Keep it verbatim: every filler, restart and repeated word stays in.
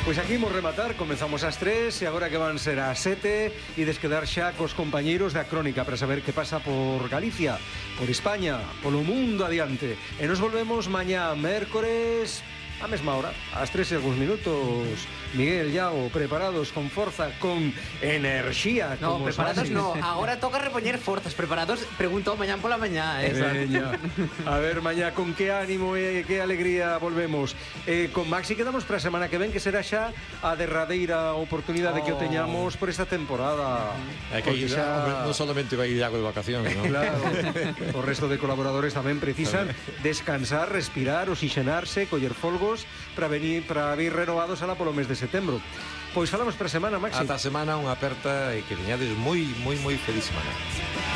Pois aquí imos rematar, comenzamos ás tres e agora que van ser ás sete e des quedar xa cos compañeiros da Crónica para saber que pasa por Galicia, por España, polo mundo adiante. E nos volvemos mañá mércores a mesma hora, ás tres e algúns minutos. Miguel, Iago, preparados con forza, con enerxía. No, preparados no, agora toca repoñer forzas. Preparados, pregunto mañán pola mañá, eh? Veña. A ver, mañá, con que ánimo e que alegría volvemos. eh, Con Maxi quedamos para a semana que ven, que será xa a derradeira oportunidade oh. que o teñamos por esta temporada. É que ir, xa... hombre, non solamente vai ir Iago de vacacións, ¿no? Claro, o resto de colaboradores tamén precisan descansar, respirar, oxigenarse, coller folgos para venir para vir renovados alá polo mes de setembro. Pois falamos para a semana, Maxi. Ata a semana, unha aperta e que veñades moi, moi, moi feliz semana.